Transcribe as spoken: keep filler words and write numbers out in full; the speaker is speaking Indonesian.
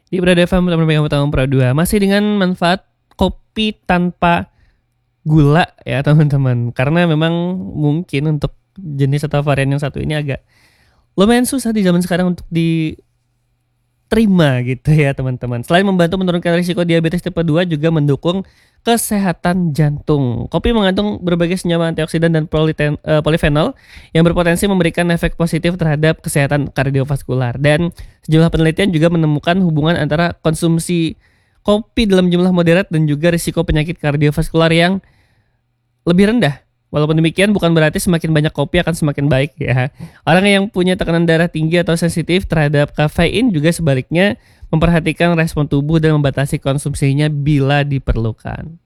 Di Berada F M teman pegang utama Pro dua masih dengan manfaat kopi tanpa gula ya teman-teman. Karena memang mungkin untuk jenis atau varian yang satu ini agak lumayan susah di zaman sekarang untuk diterima gitu ya teman-teman. Selain membantu menurunkan risiko diabetes tipe dua, juga mendukung kesehatan jantung. Kopi mengandung berbagai senyawa antioksidan dan politen, uh, polifenol yang berpotensi memberikan efek positif terhadap kesehatan kardiovaskular. Dan sejumlah penelitian juga menemukan hubungan antara konsumsi kopi dalam jumlah moderat dan juga risiko penyakit kardiovaskular yang lebih rendah. Walaupun demikian, bukan berarti semakin banyak kopi akan semakin baik ya. Orang yang punya tekanan darah tinggi atau sensitif terhadap kafein juga sebaliknya memperhatikan respon tubuh dan membatasi konsumsinya bila diperlukan.